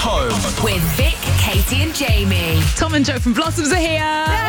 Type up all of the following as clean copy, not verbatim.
home. With Vic, Katie and Jamie. Tom and Joe from Blossoms are here.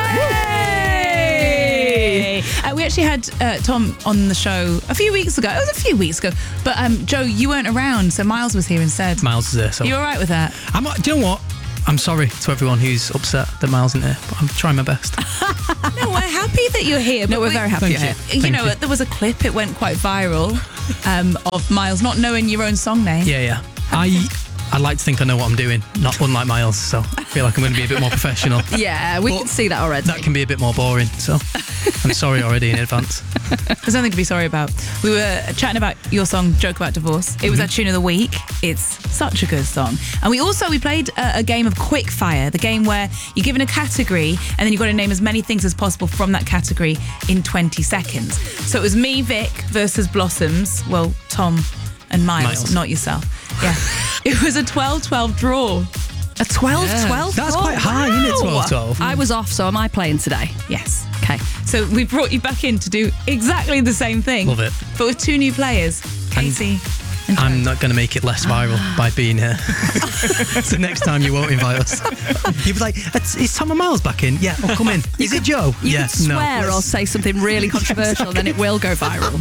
Yay! We actually had Tom on the show a few weeks ago. It was a few weeks ago. But Joe, you weren't around, so Miles was here instead. Miles is there. So You all right with that? do you know what? I'm sorry to everyone who's upset that Miles isn't here, but I'm trying my best. No, we're happy that you're here. No, but we're very happy you're here. You Thank know, you. there was a clip, it went quite viral, of Miles not knowing your own song name. Yeah. I'd like to think I know what I'm doing, not unlike Miles, so I feel like I'm going to be a bit more professional. Yeah, we But can see that already. That can be a bit more boring, so I'm sorry already in advance. There's nothing to be sorry about. We were chatting about your song, Joke About Divorce. It was our tune of the week. It's such a good song. And we played a game of Quick Fire, the game where you're given a category and then you've got to name as many things as possible from that category in 20 seconds. So it was me, Vic, versus Blossoms. Well, Tom and Miles. Not yourself. Yeah. It was a 12-12 draw. A 12-12? That's quite high, isn't it, 12-12? I was off, so am I playing today? Yes. Okay. So we brought you back in to do exactly the same thing. Love it. But with two new players, Katie and Joe. I'm not going to make it less viral by being here. So next time you won't invite us. You'll be like, is Tom and Miles back in? Yeah, oh, come in. Is it Joe? You Yeah, could swear or say something really controversial, then it will go viral.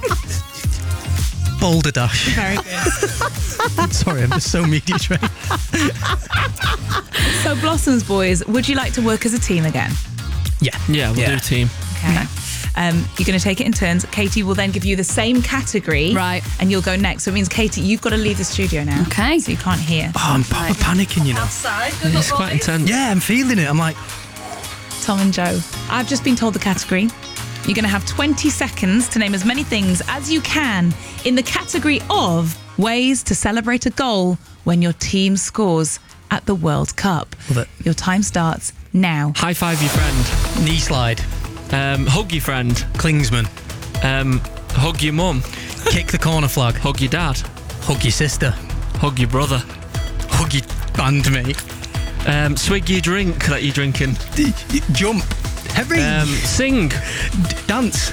Boulder Dash. Very good. Sorry, I'm just so media trained. So Blossoms boys, would you like to work as a team again? Yeah, we'll do a team. Okay. You're going to take it in turns. Katie will then give you the same category. Right. And you'll go next. So it means, Katie, you've got to leave the studio now. Okay. So you can't hear. Oh, I'm proper panicking, you know. It's quite intense. Yeah, I'm feeling it. I'm like, Tom and Joe, I've just been told the category. You're going to have 20 seconds to name as many things as you can in the category of ways to celebrate a goal when your team scores at the World Cup. Love it. Your time starts now. High five your friend. knee slide, Hug your friend. Klingsman, Hug your mum. kick the corner flag, Hug your dad. hug your sister, Hug your brother. hug your bandmate, Swig your drink that you're drinking. jump, every Sing. dance,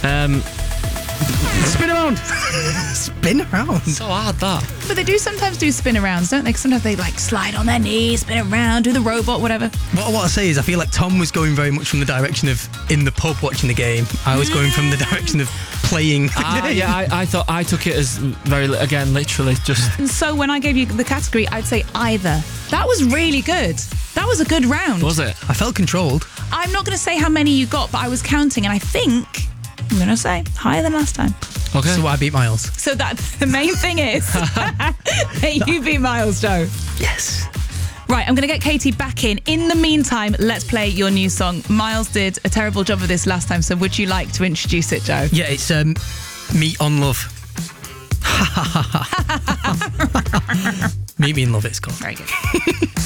spin around, spin around. So hard that. But they do sometimes do spin arounds, don't they? Sometimes they like slide on their knees, spin around, do the robot, whatever. What I say is I feel like Tom was going very much from the direction of in the pub watching the game. I was going from the direction of playing the game. Yeah, I thought I took it as again, literally just. And so when I gave you the category, I'd say either. That was really good. That was a good round. Was it? I felt controlled. I'm not going to say how many you got, but I was counting, and I think I'm going to say higher than last time. Okay. So I beat Miles. So that the main thing is that you beat Miles, Joe. Yes. Right, I'm going to get Katie back in. In the meantime, let's play your new song. Miles did a terrible job of this last time, so would you like to introduce it, Joe? Yeah, it's Meet on Love. Meet Me in Love, it's called. Very good.